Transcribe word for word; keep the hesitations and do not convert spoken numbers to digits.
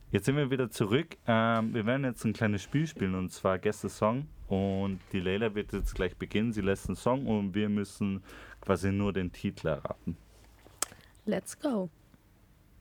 Jetzt sind wir wieder zurück. Ähm, wir werden jetzt ein kleines Spiel spielen, und zwar Guess the Song. Und die Leila wird jetzt gleich beginnen. Sie lässt einen Song und wir müssen quasi nur den Titel erraten. Let's go.